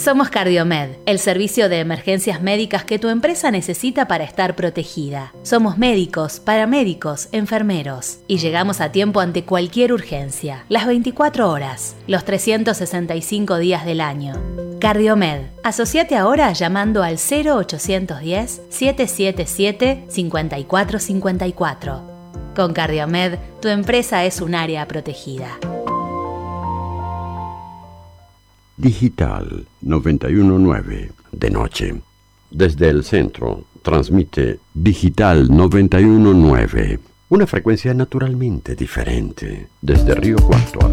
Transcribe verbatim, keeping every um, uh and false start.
Somos Cardiomed, el servicio de emergencias médicas que tu empresa necesita para estar protegida. Somos médicos, paramédicos, enfermeros y llegamos a tiempo ante cualquier urgencia, las veinticuatro horas, los trescientos sesenta y cinco días del año. Cardiomed, asociate ahora llamando al cero ochocientos diez, setecientos setenta y siete, cincuenta y cuatro cincuenta y cuatro. Con Cardiomed, tu empresa es un área protegida. Digital noventa y uno punto nueve de noche. Desde el centro transmite Digital noventa y uno punto nueve, una frecuencia naturalmente diferente desde Río Cuarto a